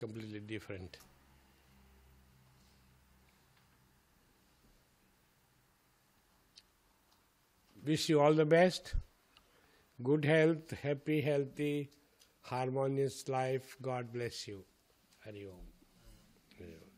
completely different. Wish you all the best. Good health, happy, healthy, harmonious life. God bless you. Hari Om. Hari Om.